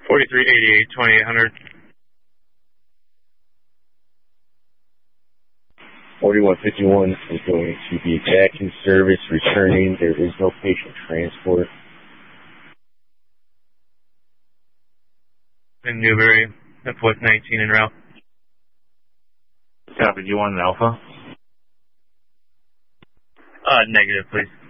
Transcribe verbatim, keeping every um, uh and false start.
forty-three eighty-eight, twenty-eight hundred. forty-one fifty-one is going to be back in service, returning. There is no patient transport. In Newbury, that's what, nineteen en route. Copy, do you want an alpha? Uh, negative, please.